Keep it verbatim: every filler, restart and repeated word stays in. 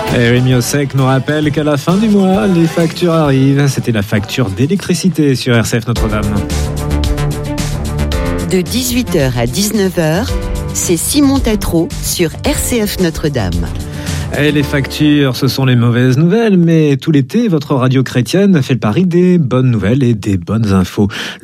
Et Rémi Ossec nous rappelle qu'à la fin du mois, les factures arrivent. C'était la facture d'électricité sur R C F Notre-Dame. De dix-huit heures à dix-neuf heures, c'est Simon Tatro sur R C F Notre-Dame. Et les factures, ce sont les mauvaises nouvelles, mais tout l'été, votre radio chrétienne fait le pari des bonnes nouvelles et des bonnes infos.